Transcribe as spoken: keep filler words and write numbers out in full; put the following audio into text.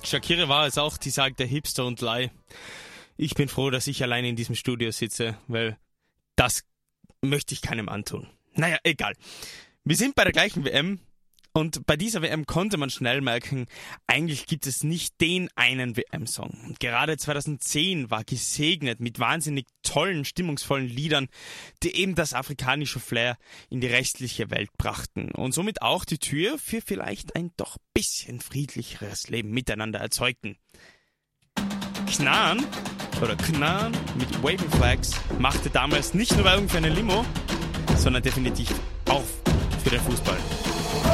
Shakira war es auch, die sagte Hipster und Lie. Ich bin froh, dass ich alleine in diesem Studio sitze, weil das möchte ich keinem antun. Naja, egal. Wir sind bei der gleichen W M und bei dieser W M konnte man schnell merken, eigentlich gibt es nicht den einen W M-Song. Und gerade zweitausendzehn war gesegnet mit wahnsinnig tollen, stimmungsvollen Liedern, die eben das afrikanische Flair in die restliche Welt brachten und somit auch die Tür für vielleicht ein doch bisschen friedlicheres Leben miteinander erzeugten. Knaan oder Knaan mit Waving Flags machte damals nicht nur Werbung für eine Limo, sondern definitiv auch für den Fußball.